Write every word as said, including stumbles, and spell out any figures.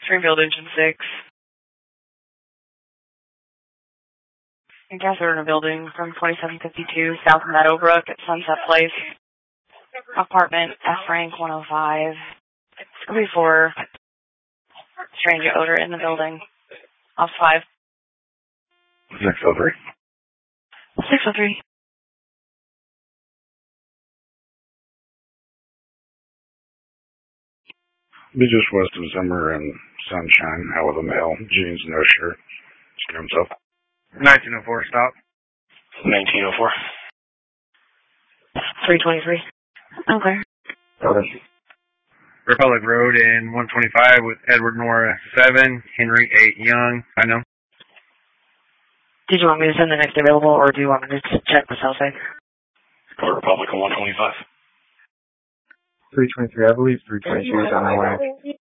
Springfield Engine six. Encountered in a building from twenty-seven fifty-two South Meadowbrook at Sunset Place. Apartment F rank one oh five. three four. Strange odor in the building. Off five. six oh three. six oh three. Be just west of Zimmer and Sunshine, out with a male, jeans, no shirt. Screw himself. nineteen oh four, stop. nineteen oh four. three twenty-three. Okay. Okay. Republic Road in one twenty-five with Edward Nora seven, Henry eight Young. I know. Did you want me to send the next available, or do you want me to check the cell site? Republic on one twenty-five. three twenty-three, I believe three twenty-two is on the way.